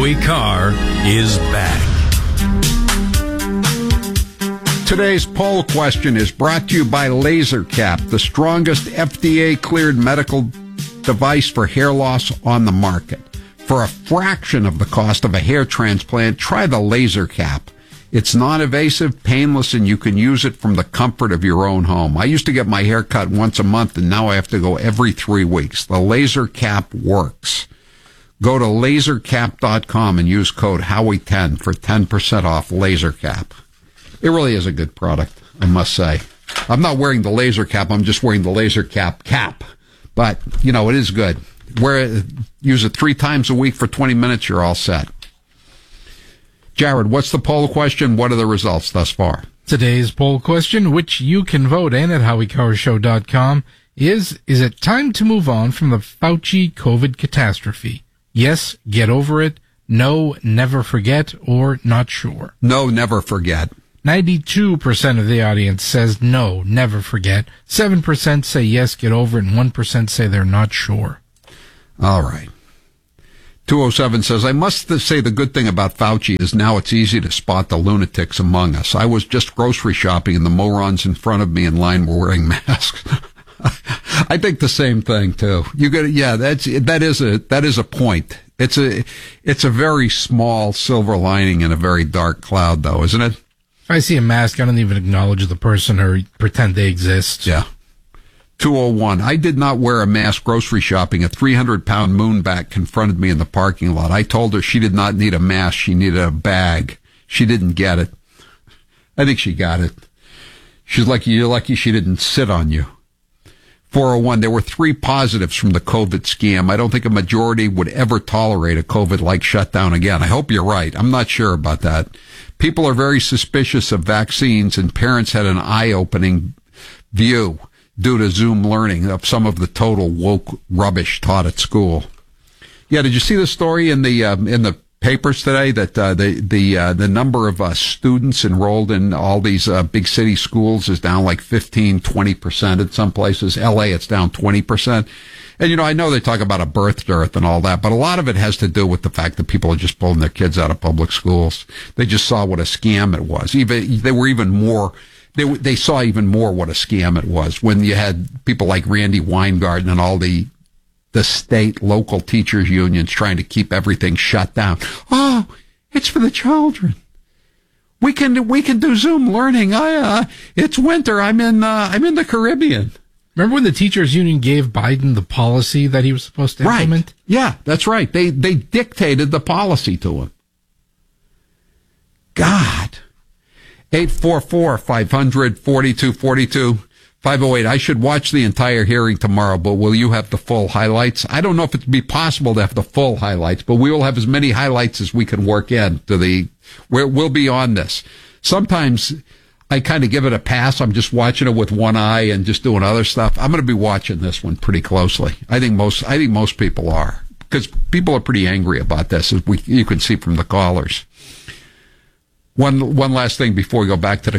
Howie Carr is back. Today's poll question is brought to you by LaserCap, the strongest FDA-cleared medical device for hair loss on the market. For a fraction of the cost of a hair transplant, try the LaserCap. It's non-invasive, painless, and you can use it from the comfort of your own home. I used to get my hair cut once a month, and now I have to go every 3 weeks. The LaserCap works. Go to lasercap.com and use code Howie10 for 10% off LaserCap. It really is a good product, I must say. I'm not wearing the LaserCap, I'm just wearing the LaserCap cap. But, you know, it is good. Use it 3 times a week for 20 minutes, you're all set. Jared, what's the poll question? What are the results thus far? Today's poll question, which you can vote in at HowieCarrShow.com, is it time to move on from the Fauci COVID catastrophe? Yes, get over it. No, never forget, or not sure. No, never forget. 92% of the audience says no, never forget. 7% say yes, get over it, and 1% say they're not sure. All right. 207 says, I must say the good thing about Fauci is now it's easy to spot the lunatics among us. I was just grocery shopping and the morons in front of me in line were wearing masks. I think the same thing too. That is a point. It's a very small silver lining in a very dark cloud though, isn't it? If I see a mask, I don't even acknowledge the person or pretend they exist. Yeah. 201. I did not wear a mask grocery shopping. A 300-pound moonbat confronted me in the parking lot. I told her she did not need a mask. She needed a bag. She didn't get it. I think she got it. She's lucky. You're lucky she didn't sit on you. 401. There were 3 positives from the COVID scam. I don't think a majority would ever tolerate a COVID-like shutdown again. I hope you're right. I'm not sure about that. People are very suspicious of vaccines, and parents had an eye-opening view due to Zoom learning of some of the total woke rubbish taught at school. Yeah, did you see the story in the papers today that the number of students enrolled in all these big city schools is down like 15-20% in some places. LA, it's down 20%. And, you know, I know they talk about a birth dearth and all that, but a lot of it has to do with the fact that people are just pulling their kids out of public schools. They just saw what a scam it was. They saw even more what a scam it was when you had people like Randy Weingarten and all the state local teachers unions trying to keep everything shut down. Oh, it's for the children. We can do Zoom learning. It's winter. I'm in the Caribbean. Remember when the teachers union gave Biden the policy that he was supposed to implement? Right. Yeah, that's right. They dictated the policy to him. God. 844-500-4242. 508. I should watch the entire hearing tomorrow, but will you have the full highlights? I don't know if it'd be possible to have the full highlights, but we will have as many highlights as we can work in we'll be on this. Sometimes I kind of give it a pass. I'm just watching it with one eye and just doing other stuff. I'm going to be watching this one pretty closely. I think most people are, because people are pretty angry about this, as you can see from the callers. One last thing before we go back to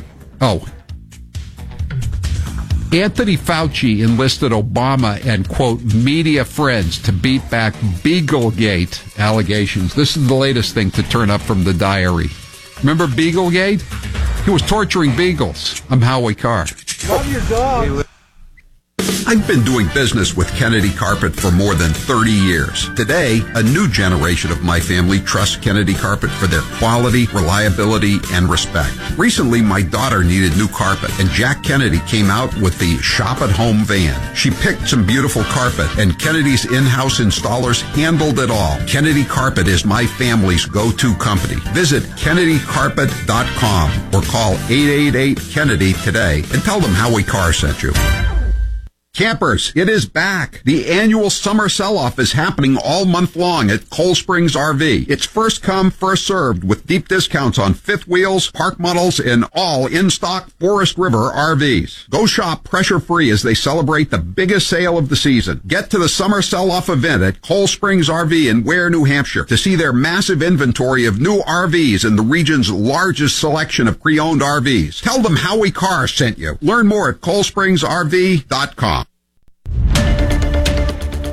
Anthony Fauci enlisted Obama and, quote, media friends to beat back Beaglegate allegations. This is the latest thing to turn up from the diary. Remember Beaglegate? He was torturing beagles. I'm Howie Carr. Love your dog. I've been doing business with Kennedy Carpet for more than 30 years. Today, a new generation of my family trusts Kennedy Carpet for their quality, reliability, and respect. Recently, my daughter needed new carpet, and Jack Kennedy came out with the Shop at Home van. She picked some beautiful carpet, and Kennedy's in-house installers handled it all. Kennedy Carpet is my family's go-to company. Visit KennedyCarpet.com or call 888-KENNEDY today and tell them Howie Carr sent you. Campers, it is back. The annual summer sell-off is happening all month long at Cold Springs RV. It's first come, first served with deep discounts on fifth wheels, park models, and all in-stock Forest River RVs. Go shop pressure-free as they celebrate the biggest sale of the season. Get to the summer sell-off event at Cold Springs RV in Ware, New Hampshire to see their massive inventory of new RVs and the region's largest selection of pre-owned RVs. Tell them Howie Carr sent you. Learn more at coldspringsrv.com.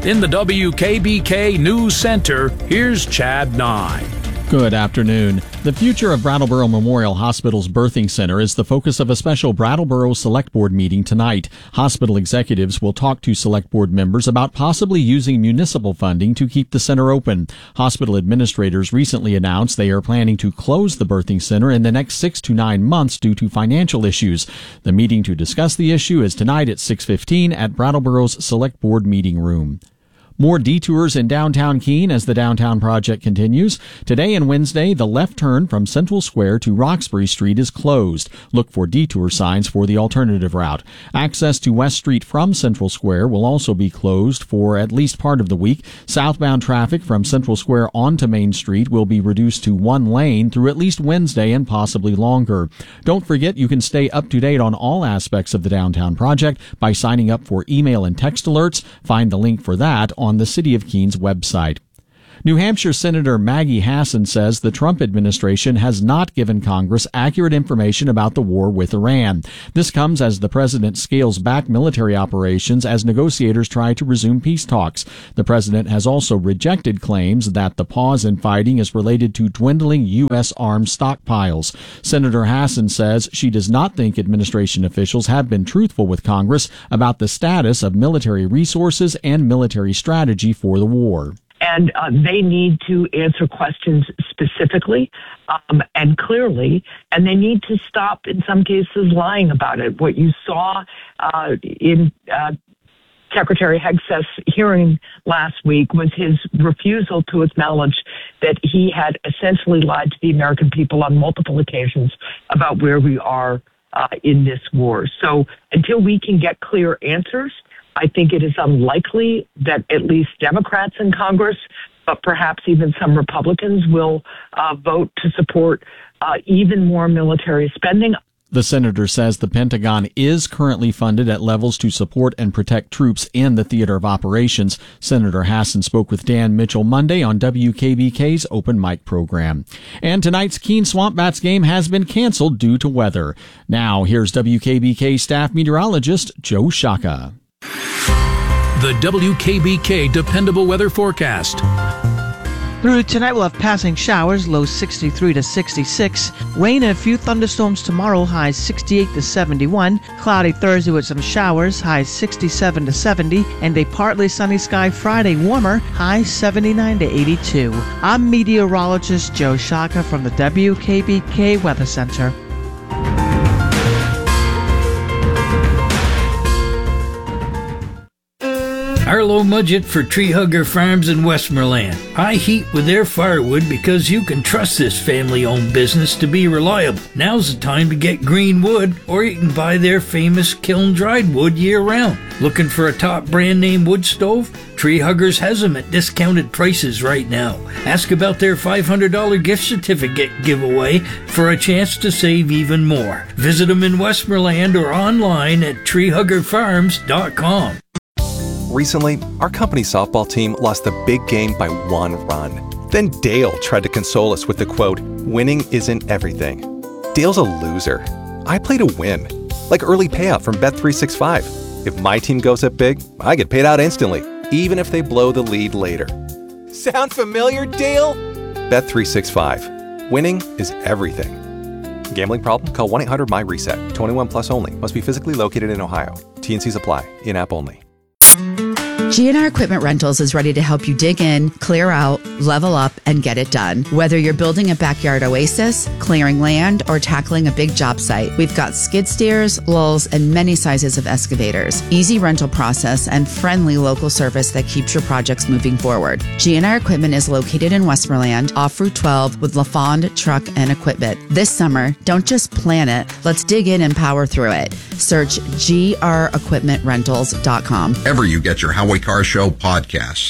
In the WKBK News Center, here's Chad Nye. Good afternoon. The future of Brattleboro Memorial Hospital's birthing center is the focus of a special Brattleboro Select Board meeting tonight. Hospital executives will talk to Select Board members about possibly using municipal funding to keep the center open. Hospital administrators recently announced they are planning to close the birthing center in the next 6 to 9 months due to financial issues. The meeting to discuss the issue is tonight at 6:15 at Brattleboro's Select Board meeting room. More detours in downtown Keene as the downtown project continues. Today and Wednesday, the left turn from Central Square to Roxbury Street is closed. Look for detour signs for the alternative route. Access to West Street from Central Square will also be closed for at least part of the week. Southbound traffic from Central Square onto Main Street will be reduced to one lane through at least Wednesday and possibly longer. Don't forget you can stay up to date on all aspects of the downtown project by signing up for email and text alerts. Find the link for that on the City of Keene's website. New Hampshire Senator Maggie Hassan says the Trump administration has not given Congress accurate information about the war with Iran. This comes as the president scales back military operations as negotiators try to resume peace talks. The president has also rejected claims that the pause in fighting is related to dwindling U.S. arms stockpiles. Senator Hassan says she does not think administration officials have been truthful with Congress about the status of military resources and military strategy for the war. And they need to answer questions specifically and clearly, and they need to stop, in some cases, lying about it. What you saw in Secretary Hegseth's hearing last week was his refusal to acknowledge that he had essentially lied to the American people on multiple occasions about where we are in this war. So until we can get clear answers, I think it is unlikely that at least Democrats in Congress, but perhaps even some Republicans, will vote to support even more military spending. The senator says the Pentagon is currently funded at levels to support and protect troops in the theater of operations. Senator Hassan spoke with Dan Mitchell Monday on WKBK's Open Mic program. And tonight's Keene Swamp Bats game has been canceled due to weather. Now, here's WKBK staff meteorologist Joe Shaka. The WKBK Dependable Weather Forecast. Through tonight, we'll have passing showers, lows 63 to 66. Rain and a few thunderstorms tomorrow, highs 68 to 71. Cloudy Thursday with some showers, highs 67 to 70. And a partly sunny sky Friday, warmer, highs 79 to 82. I'm meteorologist Joe Shaka from the WKBK Weather Center. Arlo Mudgett for Tree Hugger Farms in Westmoreland. I heat with their firewood because you can trust this family-owned business to be reliable. Now's the time to get green wood, or you can buy their famous kiln-dried wood year-round. Looking for a top brand-name wood stove? Tree Huggers has them at discounted prices right now. Ask about their $500 gift certificate giveaway for a chance to save even more. Visit them in Westmoreland or online at treehuggerfarms.com. Recently, our company softball team lost the big game by 1 run. Then Dale tried to console us with the quote, "Winning isn't everything." Dale's a loser. I play to win, like early payout from Bet365. If my team goes up big, I get paid out instantly, even if they blow the lead later. Sound familiar, Dale? Bet365. Winning is everything. Gambling problem? Call 1-800-MY-RESET. 21 plus only. Must be physically located in Ohio. T&Cs apply. In-app only. GNR Equipment Rentals is ready to help you dig in, clear out, level up, and get it done. Whether you're building a backyard oasis, clearing land, or tackling a big job site, we've got skid steers, lulls, and many sizes of excavators. Easy rental process and friendly local service that keeps your projects moving forward. GNR Equipment is located in Westmoreland, off Route 12 with LaFond Truck and Equipment. This summer, don't just plan it, let's dig in and power through it. Search grequipmentrentals.com. Ever you get your Howie Car Show podcasts.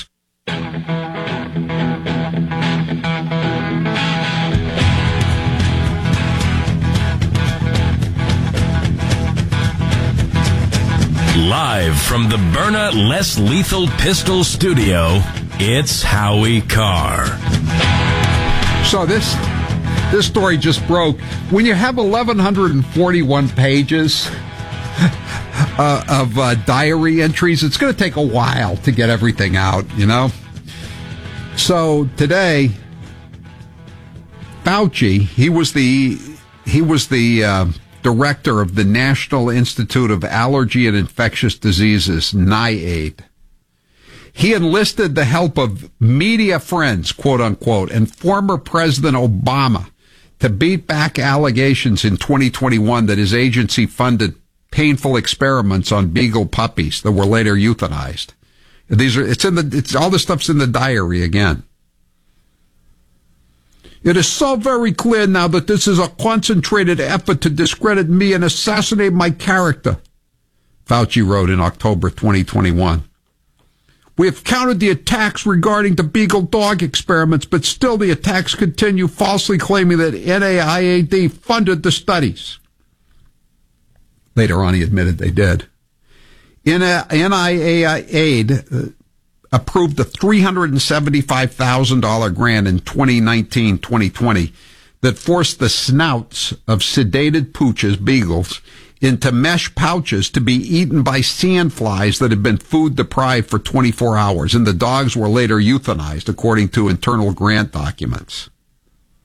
Live from the Byrna Less Lethal Pistol Studio, it's Howie Carr. So this story just broke. When you have 1,141 pages diary entries. It's going to take a while to get everything out, you know. So today, Fauci, he was the director of the National Institute of Allergy and Infectious Diseases, NIAID. He enlisted the help of media friends, quote unquote, and former President Obama to beat back allegations in 2021 that his agency funded painful experiments on beagle puppies that were later euthanized. All this stuff's in the diary again. It is so very clear now that this is a concentrated effort to discredit me and assassinate my character, Fauci wrote in October 2021. We have countered the attacks regarding the beagle dog experiments, but still the attacks continue, falsely claiming that NIAID funded the studies. Later on, he admitted they did. NIAID approved a $375,000 grant in 2019-2020 that forced the snouts of sedated pooches, beagles, into mesh pouches to be eaten by sandflies that had been food deprived for 24 hours, and the dogs were later euthanized, according to internal grant documents.